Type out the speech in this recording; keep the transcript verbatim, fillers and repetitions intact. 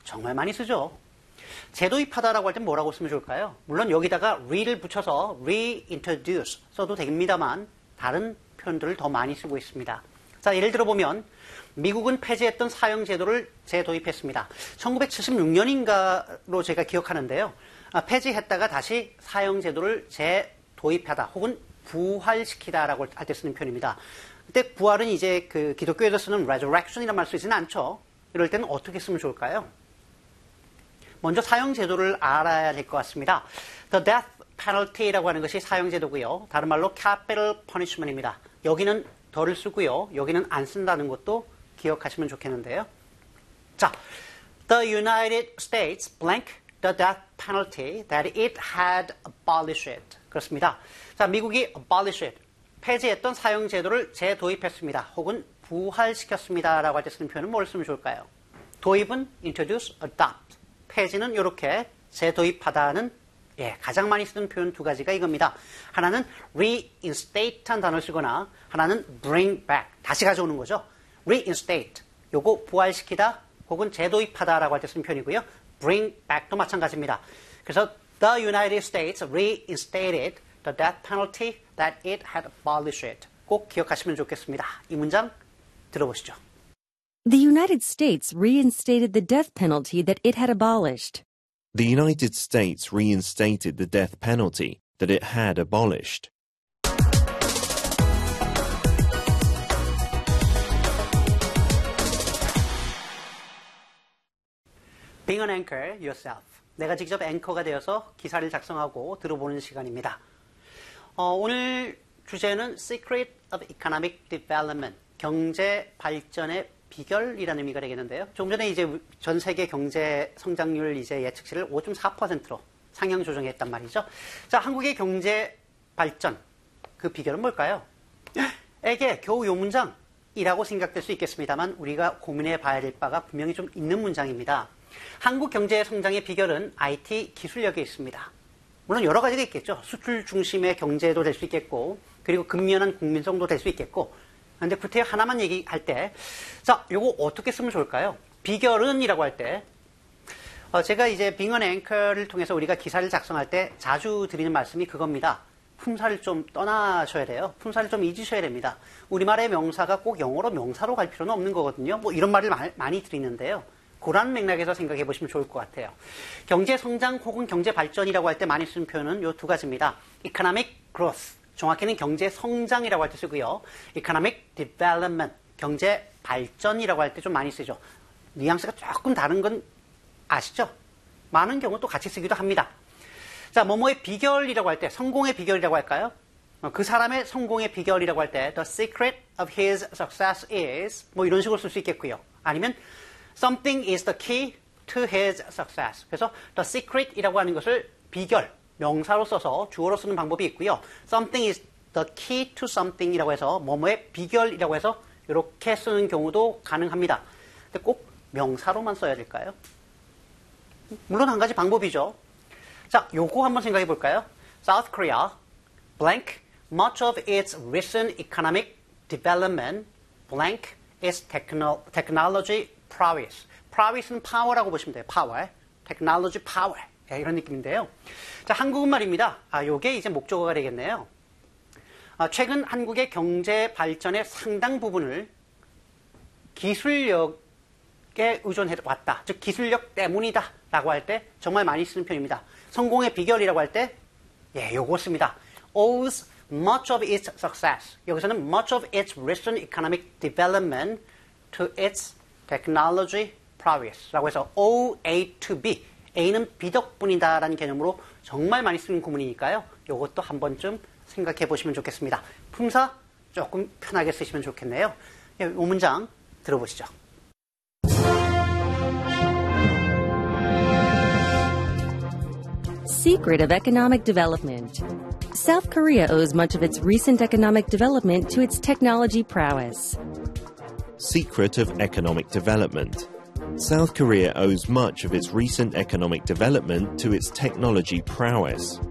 정말 많이 쓰죠. 재도입하다라고 할 때 뭐라고 쓰면 좋을까요? 물론 여기다가 re를 붙여서 reintroduce 써도 됩니다만 다른 표현들을 더 많이 쓰고 있습니다. 자, 예를 들어 보면 미국은 폐지했던 사형제도를 재도입했습니다. 천구백칠십육 년인가로 제가 기억하는데요. 아, 폐지했다가 다시 사형제도를 재도입하다 혹은 부활시키다라고 할 때 쓰는 표현입니다. 그때 부활은 이제 그 기독교에서 쓰는 resurrection이라는 말 쓰지는 않죠. 이럴 때는 어떻게 쓰면 좋을까요? 먼저 사형제도를 알아야 될 것 같습니다. The death penalty라고 하는 것이 사형제도고요. 다른 말로 capital punishment입니다. 여기는 덜을 쓰고요. 여기는 안 쓴다는 것도 기억하시면 좋겠는데요. 자, the United States blank the death penalty that it had abolished. 그렇습니다. 자, 미국이 abolish it, 폐지했던 사형제도를 재도입했습니다. 혹은 부활시켰습니다라고 할 때 쓰는 표현은 뭘 쓰면 좋을까요? 도입은 introduce, adopt. 폐지는 이렇게 재도입하다는 예, 가장 많이 쓰는 표현 두 가지가 이겁니다. 하나는 reinstate한 단어를 쓰거나 하나는 bring back, 다시 가져오는 거죠. reinstate, 요거 부활시키다 혹은 재도입하다라고 할 때 쓰는 표현이고요. bring back도 마찬가지입니다. 그래서 the United States reinstated the death penalty that it had abolished. 꼭 기억하시면 좋겠습니다. 이 문장 들어보시죠. The United States reinstated the death penalty that it had abolished. The United States reinstated the death penalty that it had abolished. Being an anchor yourself. 내가 직접 앵커가 되어서 기사를 작성하고 들어보는 시간입니다. 어, 오늘 주제는 Secret of Economic Development. 경제 발전의 비결이라는 의미가 되겠는데요. 조금 전에 이제 전 세계 경제 성장률 이제 예측치를 오 점 사 퍼센트로 상향 조정했단 말이죠. 자, 한국의 경제 발전 그 비결은 뭘까요? 에게 겨우 요 문장이라고 생각될 수 있겠습니다만 우리가 고민해 봐야 될 바가 분명히 좀 있는 문장입니다. 한국 경제 성장의 비결은 아이티 기술력에 있습니다. 물론 여러 가지가 있겠죠. 수출 중심의 경제도 될 수 있겠고 그리고 근면한 국민성도 될 수 있겠고 그런데 구태 하나만 얘기할 때 자, 요거 어떻게 쓰면 좋을까요? 비결은 이라고 할 때 어, 제가 이제 Being an Anchor를 통해서 우리가 기사를 작성할 때 자주 드리는 말씀이 그겁니다. 품사를 좀 떠나셔야 돼요. 품사를 좀 잊으셔야 됩니다. 우리말의 명사가 꼭 영어로 명사로 갈 필요는 없는 거거든요. 뭐 이런 말을 마, 많이 드리는데요. 그런 맥락에서 생각해 보시면 좋을 것 같아요. 경제 성장 혹은 경제 발전이라고 할 때 많이 쓰는 표현은 이 두 가지입니다. Economic growth, 정확히는 경제 성장이라고 할 때 쓰고요. Economic development, 경제 발전이라고 할 때 좀 많이 쓰죠. 뉘앙스가 조금 다른 건 아시죠? 많은 경우 또 같이 쓰기도 합니다. 자, 뭐뭐의 비결이라고 할 때, 성공의 비결이라고 할까요? 그 사람의 성공의 비결이라고 할 때 The secret of his success is 뭐 이런 식으로 쓸 수 있겠고요. 아니면 Something is the key to his success. 그래서 the secret이라고 하는 것을 비결, 명사로 써서 주어로 쓰는 방법이 있고요. Something is the key to something이라고 해서 뭐뭐의 비결이라고 해서 이렇게 쓰는 경우도 가능합니다. 근데 꼭 명사로만 써야 될까요? 물론 한 가지 방법이죠. 자, 요거 한번 생각해 볼까요? South Korea, blank, much of its recent economic development, blank, is techno, technology prowess. prowess는 power라고 보시면 돼요. power, technology power. 네, 이런 느낌인데요. 자, 한국은 말입니다. 아, 요게 이제 목적어가 되겠네요. 아, 최근 한국의 경제 발전의 상당 부분을 기술력에 의존해 왔다. 즉, 기술력 때문이다. 라고 할 때 정말 많이 쓰는 표현입니다. 성공의 비결이라고 할 때, 예, 요거 씁니다. owes much of its success. 여기서는 much of its recent economic development to its technology prowess. 라고 해서 owe A to B. A는 B 덕분이다 라는 개념으로 정말 많이 쓰는 구문이니까요. 요것도 한 번쯤 생각해 보시면 좋겠습니다. 품사 조금 편하게 쓰시면 좋겠네요. 이 문장 들어보시죠. Secret of economic development. South Korea owes much of its recent economic development to its technology prowess. Secret of economic development. South Korea owes much of its recent economic development to its technology prowess.